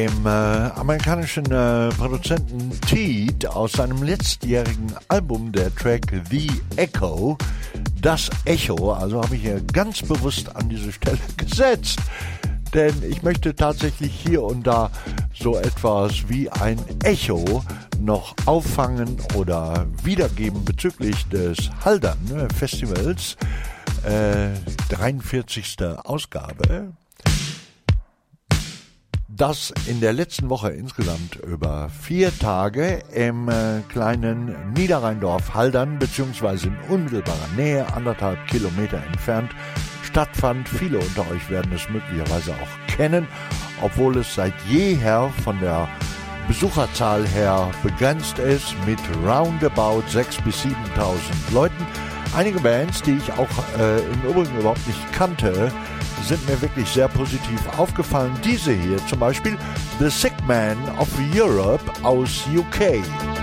Dem amerikanischen Produzenten Teed aus seinem letztjährigen Album der Track The Echo, das Echo, also habe ich hier ganz bewusst an diese Stelle gesetzt, denn ich möchte tatsächlich hier und da so etwas wie ein Echo noch auffangen oder wiedergeben bezüglich des Haldern Festivals, 43. Ausgabe, das in der letzten Woche insgesamt über 4 Tage im kleinen Niederrheindorf Haldern beziehungsweise in unmittelbarer Nähe, 1,5 Kilometer entfernt, stattfand. Viele unter euch werden es möglicherweise auch kennen, obwohl es seit jeher von der Besucherzahl her begrenzt ist mit roundabout 6.000 bis 7.000 Leuten. Einige Bands, die ich auch im Übrigen überhaupt nicht kannte, sind mir wirklich sehr positiv aufgefallen. Diese hier zum Beispiel, The Sick Man of Europe aus UK.